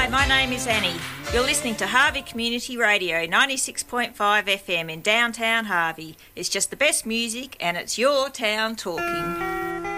Hi, my name is Annie. You're listening to Harvey Community Radio 96.5 FM in downtown Harvey. It's just the best music and it's your town talking.